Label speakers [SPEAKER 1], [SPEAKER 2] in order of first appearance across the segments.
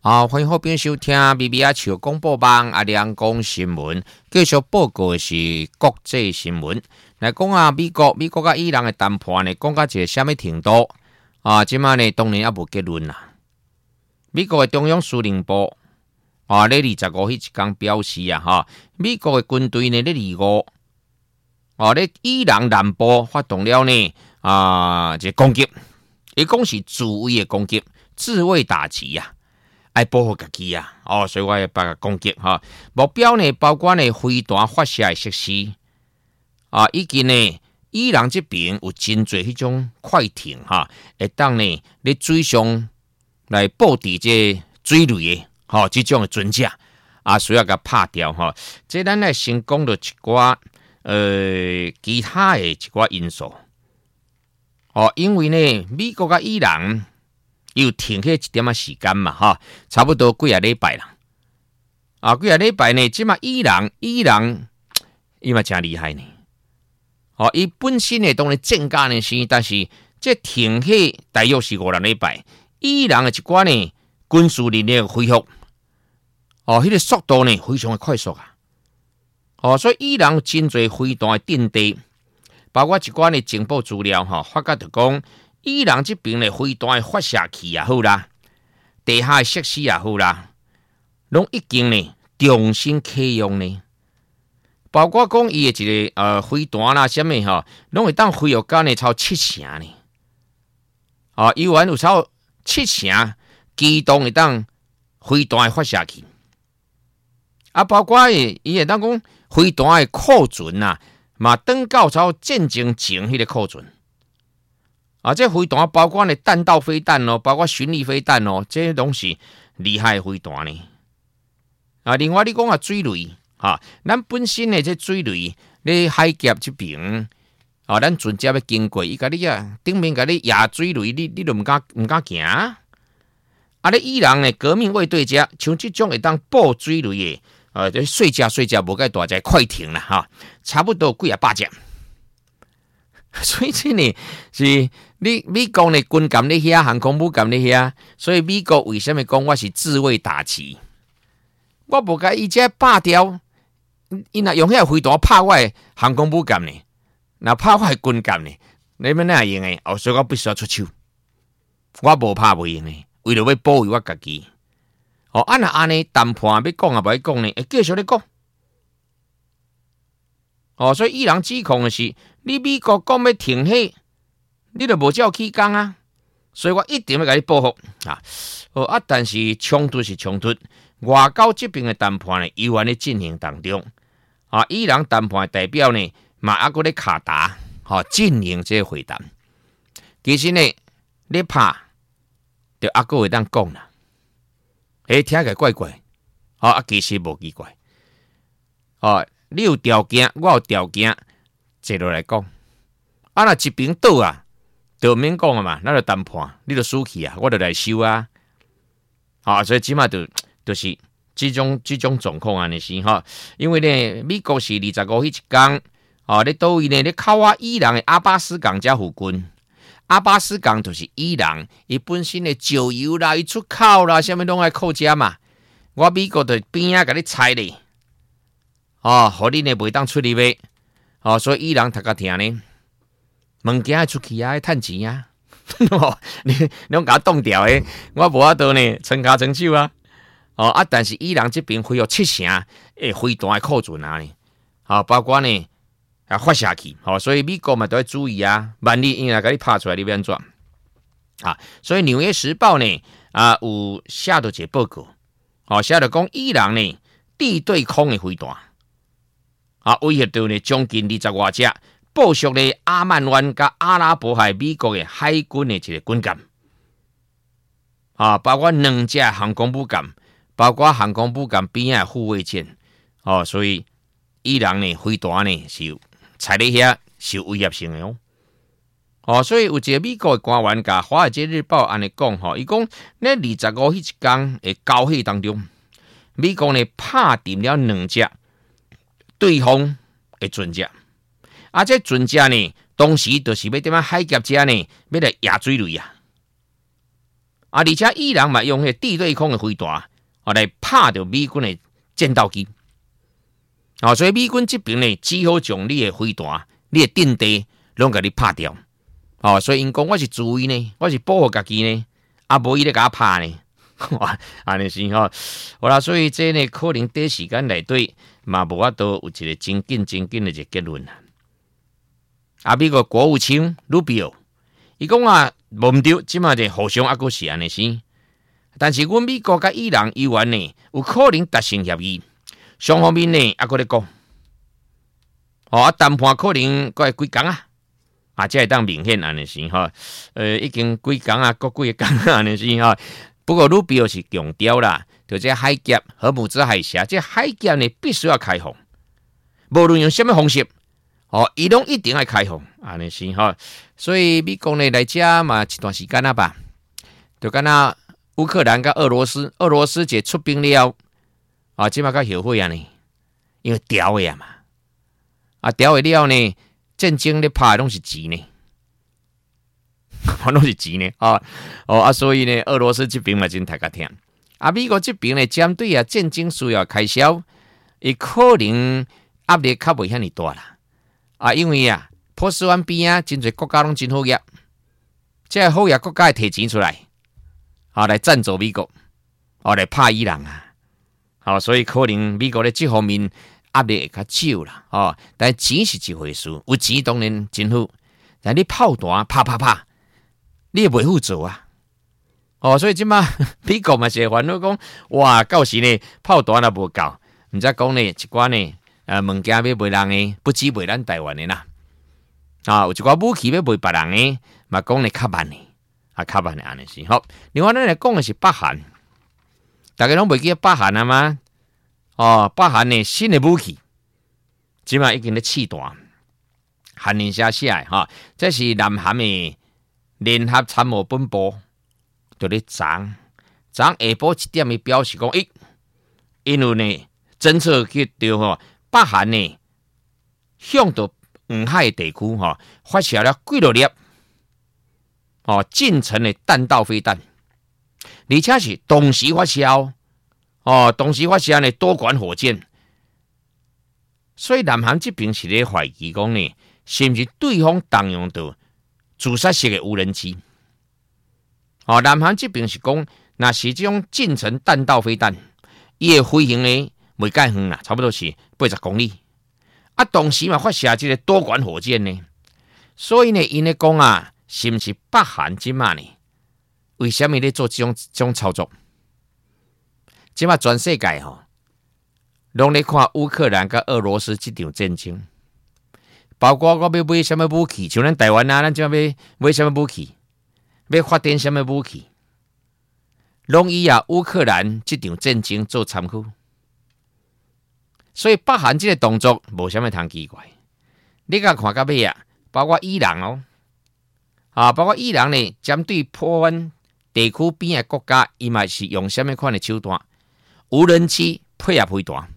[SPEAKER 1] 好，欢迎好朋友收听 BBA 球广播网阿亮讲新闻，继续报告的是国际新闻。来讲啊，美国甲伊朗的谈判呢，讲到一个什么程度啊？即马呢，当然也无结论啦。美国的中央司令部啊，咧25迄一天表示啊，哈，美国的军队呢，咧25啊，咧伊朗南部发动了呢一个攻击，伊讲是自卫的攻击，自卫打击呀。爱保护家己啊！所以我要把它攻击哈。目标呢，包括呢飞弹发射的设施以及呢伊朗这边有真侪迄种快艇哈，会当呢咧水上来布置这水雷的这种的船只需要甲拍掉哈。这咱来先讲到一寡其他的一寡因素因为呢美国甲伊朗。又停去一点仔时间嘛，哈，差不多几啊礼拜啦。几啊礼拜呢，即嘛伊朗伊嘛真厉害呢。伊本身呢当然增加呢是，但是这停去大约是5-6礼拜，伊朗的一寡呢军事力量恢复，迄个速度呢非常的快速啊。所以伊朗真侪飞弹的阵地，包括一寡呢情报资料发觉就讲。伊朗这边的飞弹的发射器也好啦，地下的设施也好啦，拢已经呢重新启用呢。包括讲伊的一个飞弹啦，什么拢会当飞到呢超7成呢。伊有超7成机动会当飞弹的发射器，包括伊会当讲飞弹的库存呐，嘛登到超战争前迄个库存。这飞弹包括呢弹道飞弹包括巡弋飞弹这些东西厉害的飞弹呢。另外你讲水雷咱本身的这水雷咧海峡这边咱船只要经过，伊甲你顶面甲你压水雷，你都唔敢行。咧伊朗的革命卫队者，像这种会当布水雷的碎架无介大只快艇啦差不多几啊百只。所以这呢是美国的军舰咧遐，航空母舰咧遐，所以美国为什么讲我是自卫打击？我无甲伊这拍掉，伊若用遐飞弹拍我的航空母舰呢，若拍我的军舰呢，你们哪会用的？所以我必须要出手，我无拍袂用的，为了要保卫我家己。若安尼谈判要讲也袂讲呢，会继续咧讲。所以伊朗指控的是，你美国讲要停火，你就无照起工啊！所以我一定要甲你报复但是冲突是冲突，外交这边的谈判呢，依然咧进行当中。伊朗谈判的代表呢，嘛还搁咧卡达进行这个会谈。其实呢，咧拍就还搁会当讲啦，听起来怪怪，其实无奇怪，你有条件，我有条件，坐落来讲。若一边倒就免讲嘛，那就谈判，你就输去我就来收所以起码就是这种状况安尼是因为呢，美国是25迄一天咧倒位呢咧靠伊朗的阿巴斯港遮附近。阿巴斯港就是伊朗伊本身的石油啦，伊出口啦，啥物拢爱靠遮嘛。我美国就边甲你拆咧。互你呢袂当出入买，所以伊朗读甲听呢，物件出去爱趁钱你拢甲冻掉的，我无法度呢，撑骹撑手但是伊朗这边会有7成诶飞弹的库存呢，包括呢发射器，所以美国嘛都要注意万一因若甲你拍出来，你要安怎所以《纽约时报》呢有写到一个报告，写到讲伊朗呢地对空的飞弹。威胁到呢将近20多只，部署呢阿曼湾甲阿拉伯海美国的海军的一个军舰，包括2只航空母舰，包括航空母舰边仔护卫舰，所以伊朗呢飞弹呢是踩咧遐是有威胁性的所以有一个美国的官员甲《华尔街日报》安尼讲伊讲咧25迄一天的交火当中，美国呢拍定了2只。对方的船只，这船只呢，当时就是要踮海峡遮呢，要来压水雷而且伊朗嘛用迄地对空的飞弹来拍到美军的战斗机。所以美军这边呢，只好将你的飞弹、你的阵地拢给你拍掉。所以因讲我是自卫呢，我是保护家己呢，无伊咧甲我拍呢。安尼是吼，好啦，所以这呢可能短时间内底嘛无法度有一个真紧的一个结论啦。美国国务卿鲁比奥，伊讲无毋对，即马就互相阁是安尼是，但是阮美国甲伊朗议员呢，有可能达成协议，双方面呢阁咧讲，谈判可能阁会几工才会当明显安尼是吼，已经几工各几个工安尼是吼。不过鲁比奥是强调啦，就这海峡和姆兹海峡，这海峡呢必须要开放，无论用什么方式，伊拢一定要开放，安尼是吼。所以美国呢来遮嘛一段时间吧，就敢若乌克兰甲俄罗斯这出兵了，即马较后悔呢，因为调的嘛，调的了呢，战争咧拍拢是钱呢。拢是钱呢，所以呢，俄罗斯这边嘛真太个疼。美国这边呢，针对战争需要开销，伊可能压力较袂遐尼大啦。因为波斯湾边真侪国家拢真好业，这好业国家会摕钱出来，来赞助美国，来拍伊朗所以可能美国咧这方面压力会较少啦。但钱是一回事，有钱当然真好，但你炮弹拍。你也袂负责所以即马美国嘛是烦恼讲，哇，到时呢炮弹也无够，毋则讲呢一寡呢物件要卖人的，不止卖咱台湾的啦，有一寡武器要卖别人的，嘛讲呢较慢呢，较慢呢安尼是好。另外咱来讲的是北韩，大家拢袂记得北韩吗？北韩呢新的武器，即马已经咧试弹，韩联社写的这是南韩的联合参谋本部就咧昨下晡1点伊表示讲，因为呢侦测去到北韩呢向到黄海地区发射了几多粒近程的弹道飞弹，而且是同时发射同时发射呢多管火箭，所以南韩这边是咧怀疑讲呢，是毋是对方动用到自杀式的无人机？南韩这边是讲，那是这种近程弹道飞弹，伊的飞行呢袂介远啦，差不多是80公里。同时嘛发射这个多管火箭呢，所以呢，因咧讲是毋是北韩即马呢？为什么咧做这种操作？即马全世界拢咧看乌克兰甲俄罗斯这场战争。包括我要买什么武器，像咱台湾咱就要买什么武器，要发展什么武器，拢以乌克兰这场战争做参考。所以北韩这个动作无什么通奇怪。你甲看到尾包括伊朗包括伊朗呢，针对波湾地区边的国家，伊嘛是用什么款的手段？无人机配合飞弹，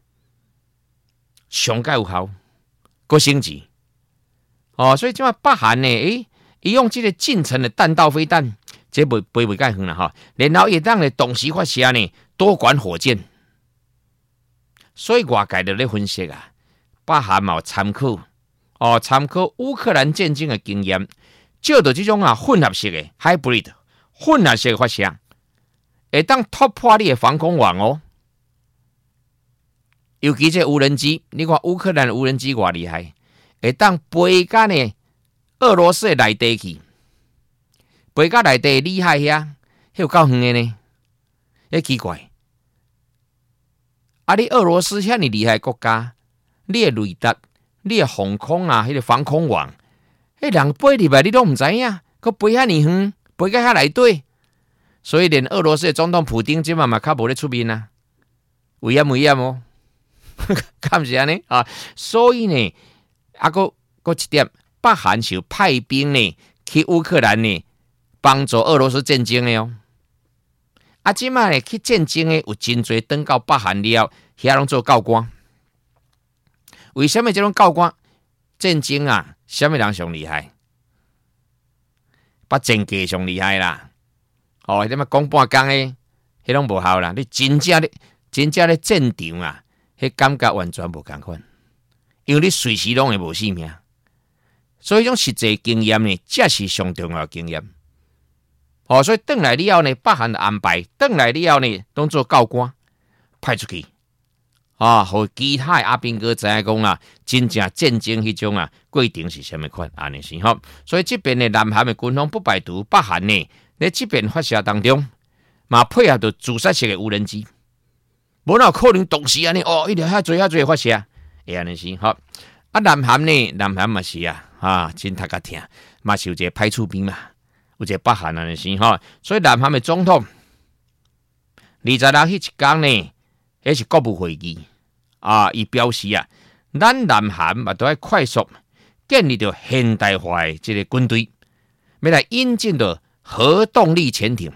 [SPEAKER 1] 上界有效。个升级所以即马北韩呢，伊用这个近程的弹道飞弹，这袂介远啦然后也当咧同时发射呢多管火箭，所以外界就咧分析北韩嘛有参考参考乌克兰战争的经验，照到这种混合式的 hybrid 混合式的发射，会当突破你的防空网尤其这无人机，你看乌克兰的无人机多厉害，会当飞到呢俄罗斯的内地去，飞到内地厉害遐，有够远的呢，奇怪。你俄罗斯遐尼厉害的国家，你的雷达、你的防空迄个防空网，人飞入来你都唔知影，佮飞遐尼远，飞到遐内底，所以连俄罗斯的总统普丁即嘛较无咧出面危险敢是安尼所以呢，个一点，北韩是派兵呢去乌克兰呢帮助俄罗斯战争的即卖呢去战争的有真侪登到北韩了，遐拢做教官。为什么这种教官战争什么人上厉害？把战机上厉害啦哦，你嘛讲半工诶，迄拢无效啦。你真正咧战场啊，迄感觉完全无共款，因为你随时拢会无性命。所以，种实际经验呢，才是上重要的经验。哦，所以转来了后呢，北韩安排转来了后呢，当做教官派出去。啊，互其他阿兵哥知影讲啊，真正战争迄种啊过程是啥物款安尼是吼。所以这边的南韩的军方不排除北韩呢，在这边发射当中，嘛配合着自杀式的无人机，无哪可能同时安尼哦，一直遐侪发射，会安尼是吼。啊，南韩嘛是真读甲听，嘛是有一个派出兵嘛，有一个北韩安尼是吼。所以南韩的总统26日迄一天呢，迄是国务会议。伊表示咱南韩嘛都要快速建立着现代化的这个军队，要来引进的核动力潜艇。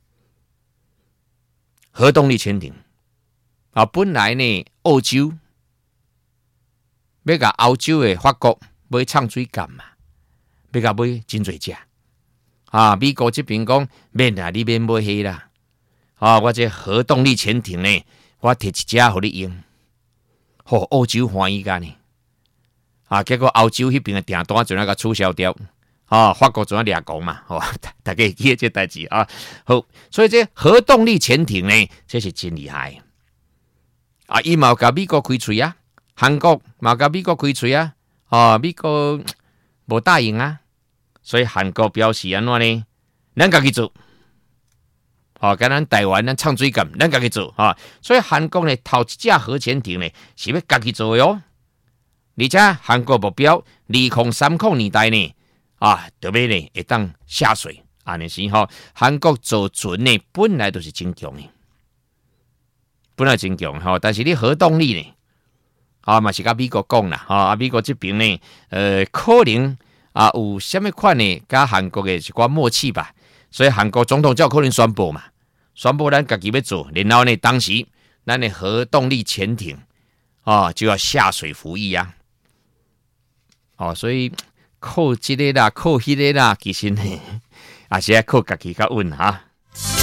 [SPEAKER 1] 本来呢，澳洲要甲欧洲的法国买唱水干嘛，要甲买真侪只。美国这边讲免啦，你免买迄啦。我这核动力潜艇呢，我摕一只互你用。澳洲欢喜干呢，结果欧洲迄边的订单就那个取消掉，法国就那掠讲嘛，大家记这代志啊。好，所以这核动力潜艇呢，这是真厉害。伊嘛有甲美国开喙啊，韩国嘛有甲美国开喙啊，美国无答应啊，所以韩国表示安怎呢？咱家己做。跟咱台湾咱唱水干，咱家己做所以韩国呢，头一只核潜艇呢是要家己做的哦。而且韩国目标2030年代呢，就要呢会当下水，安尼是韩国做船呢本来就是真强的，但是你核动力呢，嘛是甲美国讲啦，美国这边呢，可能有什么款呢，甲韩国的一寡默契吧。所以韩国总统才有可能宣布咱家己要做，然后呢，当时咱的核动力潜艇就要下水服役啊。所以靠这个啦，靠迄个啦，其实呢，也是要靠家己较稳